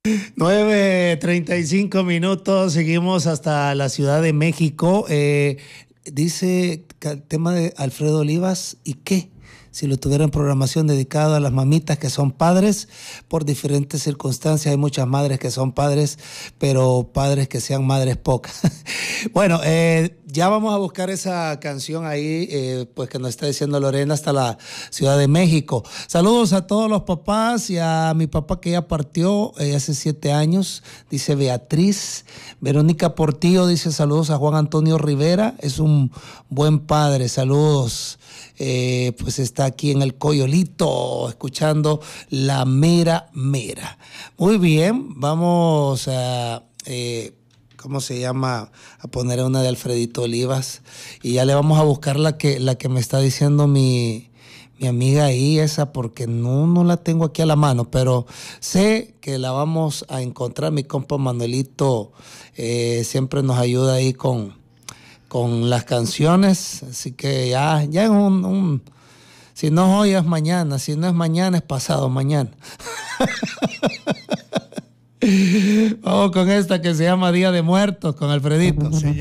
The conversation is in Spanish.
9:35 seguimos hasta la Ciudad de México. Dice el tema de Alfredo Olivas, ¿y qué? Si lo tuviera en programación dedicado a las mamitas que son padres por diferentes circunstancias. Hay muchas madres que son padres, pero padres que sean madres pocas. Bueno, ya vamos a buscar esa canción ahí, pues que nos está diciendo Lorena hasta la Ciudad de México. Saludos a todos los papás y a mi papá que ya partió hace 7 años, dice Beatriz. Verónica Portillo dice saludos a Juan Antonio Rivera, es un buen padre, saludos. Pues está aquí en el Coyolito escuchando La Mera Mera. Muy bien, vamos a ¿cómo se llama? A poner una de Alfredito Olivas y ya le vamos a buscar la que me está diciendo mi amiga ahí, esa, porque no la tengo aquí a la mano, pero sé que la vamos a encontrar. Mi compa Manuelito siempre nos ayuda ahí con las canciones, así que ya es si no hoy es mañana, si no es mañana es pasado mañana. Vamos con esta que se llama Día de Muertos con Alfredito. Sí.